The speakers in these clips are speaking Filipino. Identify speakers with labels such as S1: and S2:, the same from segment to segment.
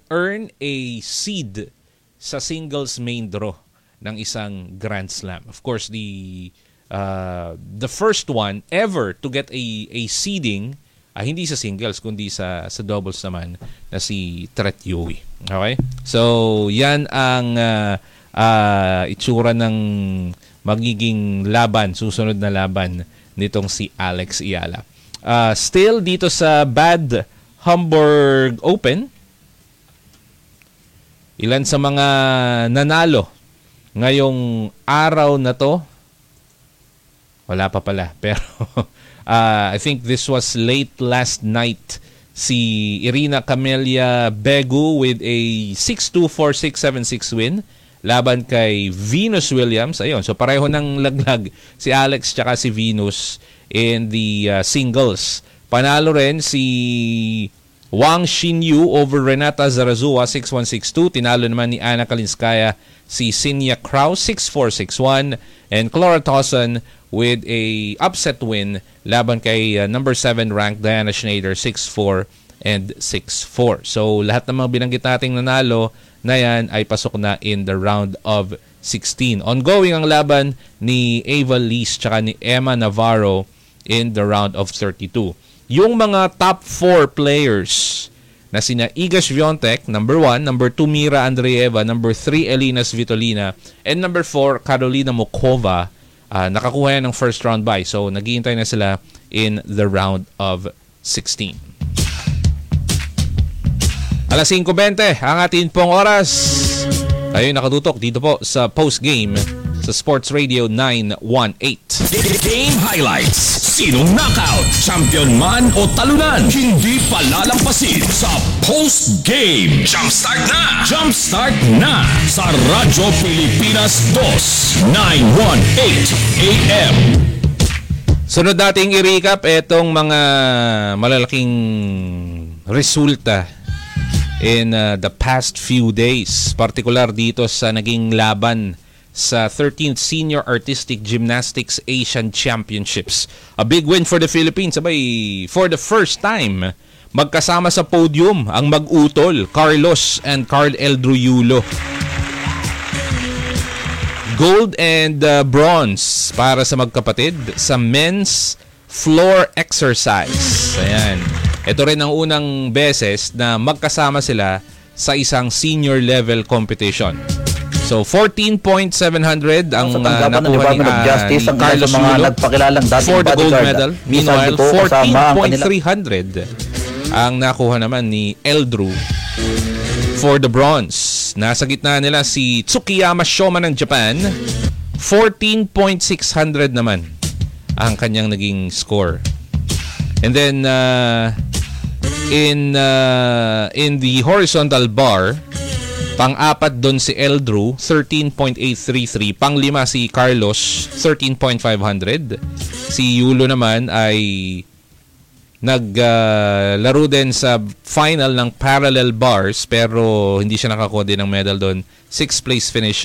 S1: earn a seed sa singles main draw ng isang Grand Slam. Of course, the first one ever to get a seeding, hindi sa singles kundi sa doubles naman, na si Tret Yowie. Okay? So, yan ang itsura ng magiging laban, susunod na laban nitong si Alex Ayala. Still dito sa Bad Homburg Open, ilan sa mga nanalo ngayong araw na to, wala pa pala, pero I think this was late last night. Si Irina Camelia Begu with a 6-2, 4-6, 7-6 win laban kay Venus Williams. Ayun, so pareho ng laglag si Alex tsaka si Venus in the singles. Panalo rin si Wang Xinyu over Renata Zarazua 6-1, 6-2. Tinalo naman ni Anna Kalinskaya si Sinya Kraus 6-4, 6-1. And Clara Towson with a upset win laban kay number 7 ranked Diana Schneider 6-4 and 6-4. So lahat ng mga binanggit nating nanalo na yan ay pasok na in the round of 16. Ongoing ang laban ni Ava Lees tsaka ni Emma Navarro in the round of 32. Yung mga top 4 players na sina Iga Swiatek, number 1, number 2 Mira Andreeva, number 3 Elina Svitolina, and number 4 Karolina Mokova, nakakuha yan ng first round bye. So naghihintay na sila in the round of 16. Alas 5:20 ang atin pong oras. Tayo nakatutok dito po sa post-game sa Sports Radio 918.
S2: Game highlights. Sinong knockout, champion man o talunan, hindi palalampasin sa post-game. Jumpstart na! Jumpstart na sa Radyo Pilipinas 2, 918 AM.
S1: Sunod nating i-recap itong mga malalaking resulta in the past few days. Partikular dito sa naging laban sa 13th Senior Artistic Gymnastics Asian Championships. A big win for the Philippines. Sabay, for the first time, magkasama sa podium ang mag-utol, Carlos and Carl Eldruyulo. Gold and bronze para sa magkapatid sa men's floor exercise. Ayan. Ito rin ang unang beses na magkasama sila sa isang senior level competition. So 14.700 ang nakuha ni Carlos Yulo for the gold medal. Meanwhile, 14.300 ang nakuha naman ni Eldru for the bronze. Nasa gitna nila si Tsukiyama Shoma ng Japan. 14.600 naman ang kanyang naging score. And then in the horizontal bar, pang-apat doon si Eldru, 13.833. Pang-lima si Carlos, 13.500. Si Yulo naman ay naglaro din sa final ng parallel bars pero hindi siya nakakuha din ng medal doon. 6th place finish,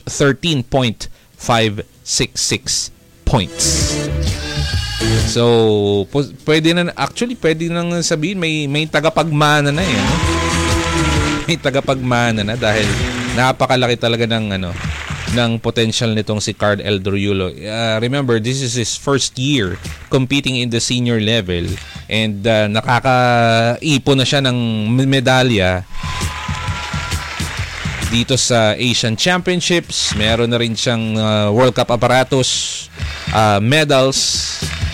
S1: 13.566 points. So, pwede na sabihin may tagapagmana na eh. May tagapagmana na dahil napakalaki talaga ng potential nitong si Carl Eldruyulo. Remember, this is his first year competing in the senior level and nakakaipon na siya ng medalya dito sa Asian Championships. Meron na rin siyang World Cup apparatus, medals.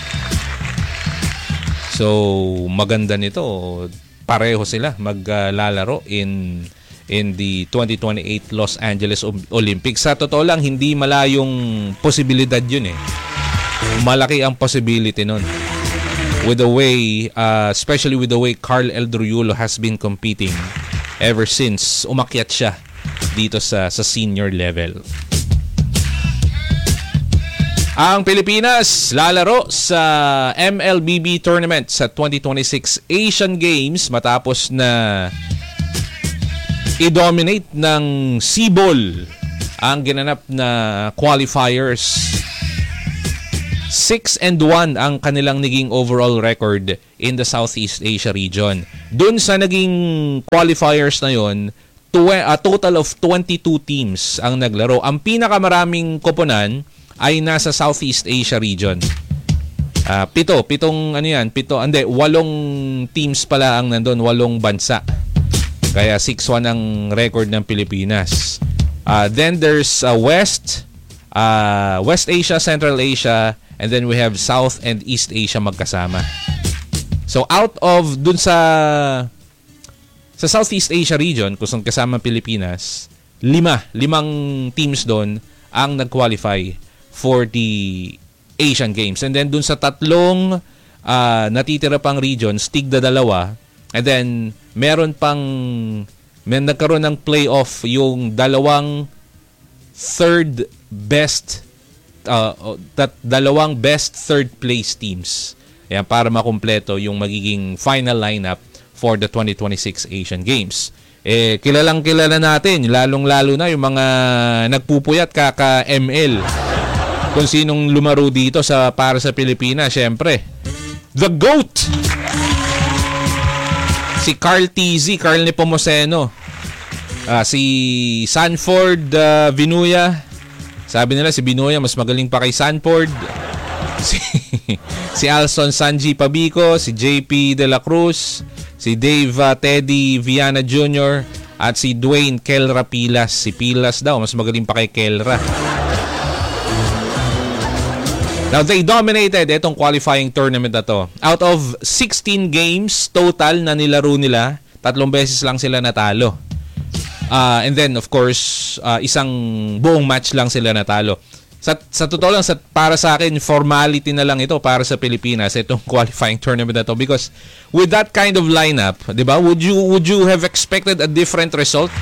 S1: So, maganda nito. Pareho sila maglalaro in the 2028 Los Angeles Olympics. Sa totoo lang, hindi malayong posibilidad yun eh. Malaki ang possibility nun. With the way, especially with the way Carl Eldruyulo has been competing ever since umakyat siya dito sa senior level. Ang Pilipinas lalaro sa MLBB tournament sa 2026 Asian Games matapos na i-dominate ng Cebol ang ginanap na qualifiers. 6-1 ang kanilang naging overall record in the Southeast Asia region. Doon sa naging qualifiers na yon, total of 22 teams ang naglaro. Ang pinakamaraming koponan ay nasa Southeast Asia region. 8 teams pala ang nandun, 8 bansa. Kaya 6-1 ang record ng Pilipinas. Then there's West Asia, Central Asia, and then we have South and East Asia magkasama. So out of dun sa Southeast Asia region, kung saan kasama Pilipinas, 5 teams doon ang nag-qualify for the Asian Games. And then dun sa 3 natitira pang regions, tigda 2. And then meron pang nagkaroon ng playoff yung 2 third best third place teams. Ayan, para makumpleto yung magiging final lineup for the 2026 Asian Games. Kilala natin, lalong-lalo na yung mga nagpupuyat kaka-ML. Kung sinong lumaro dito para sa Pilipinas, syempre. The GOAT! Si Carl Nepomuceno. Si Sanford Vinuya. Sabi nila si Vinuya mas magaling pa kay Sanford. Si Alson Sanji Pabico, si JP De La Cruz, si Dave Teddy Viana Jr. at si Dwayne Kelra Pilas. Si Pilas daw, mas magaling pa kay Kelra. Now, they dominated itong qualifying tournament na to. Out of 16 games total na nilaro nila, 3 beses lang sila natalo. And then, of course, isang buong match lang sila natalo. Sa totoo lang, para sa akin, formality na lang ito para sa Pilipinas, itong qualifying tournament na to. Because with that kind of lineup, di ba, would you have expected a different result?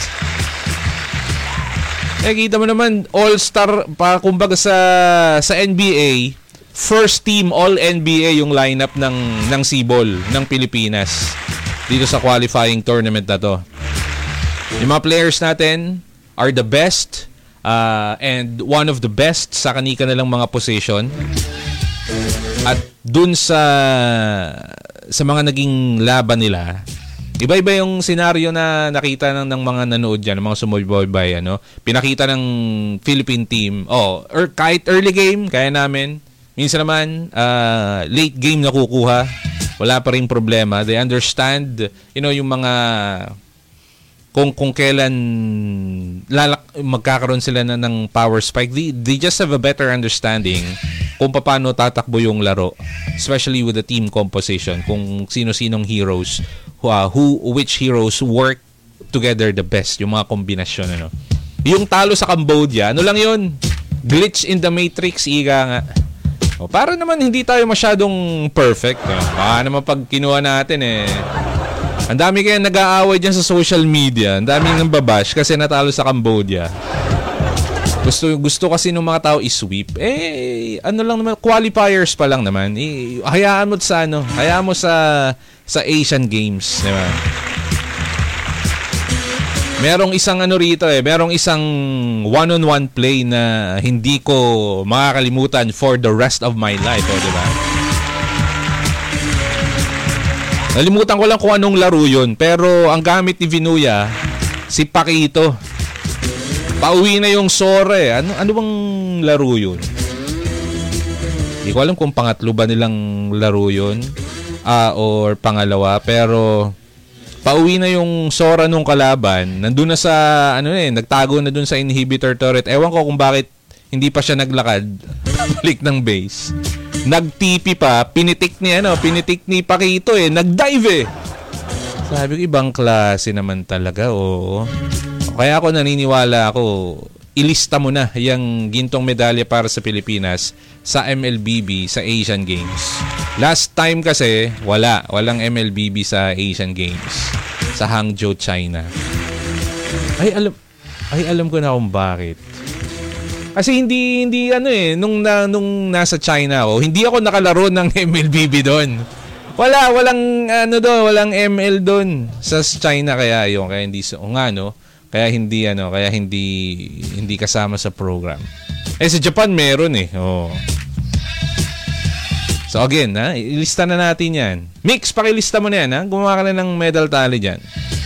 S1: Kita mo naman, all-star, kumbaga sa NBA, first team all-NBA yung lineup ng Cebol, ng Pilipinas, dito sa qualifying tournament na to. Yung mga players natin are the best, and one of the best sa kani-kanilang mga position. At dun sa mga naging laban nila, iba-iba yung senaryo na nakita ng mga nanood dyan, ng mga sumubaybay, pinakita ng Philippine team. Kahit early game, kaya namin. Minsan naman, late game nakukuha. Wala pa rin problema. They understand, yung mga kung kailan magkakaroon sila ng power spike. They just have a better understanding kung paano tatakbo yung laro, especially with the team composition, kung sino-sinong heroes, which heroes work together the best, yung mga kombinasyon. Yung talo sa Cambodia, lang yun? Glitch in the Matrix, ika nga. Para naman hindi tayo masyadong perfect. Baka naman pag kinuha natin ang dami kaya nag-aaway dyan sa social media. Ang dami nang babash kasi natalo sa Cambodia. Gusto kasi ng mga tao i-sweep. Lang naman, qualifiers pa lang naman. Hayaan mo sa Asian Games, di ba? Merong isang rito merong isang one-on-one play na hindi ko makakalimutan for the rest of my life, di ba? Nalimutan ko lang kung anong laro yun, pero ang gamit ni Vinuya, si Paquito. Pauwi na yung Sora. Ano bang laro yun? Hindi ko alam kung pangatlo ba nilang laro yun or pangalawa, pero pauwi na yung Sora nung kalaban. Nandun na sa nagtago na dun sa inhibitor turret. Ewan ko kung bakit hindi pa siya naglakad balik ng base. Nag-TP pa, pinitik ni Paquito nag-dive Sabi ko, ibang klase naman talaga, Kaya ako naniniwala ilista mo na yung gintong medalya para sa Pilipinas sa MLBB sa Asian Games. Last time kasi, walang MLBB sa Asian Games sa Hangzhou, China. Alam ko na kung bakit. Kasi hindi nung nasa China ako, hindi ako nakalaro ng MLBB doon. Walang ML doon sa China, kaya hindi kasama sa program. Sa Japan meron So again, ilista na natin 'yan. Mix, pakilista mo na 'yan, gumawa ka na ng medal tally diyan.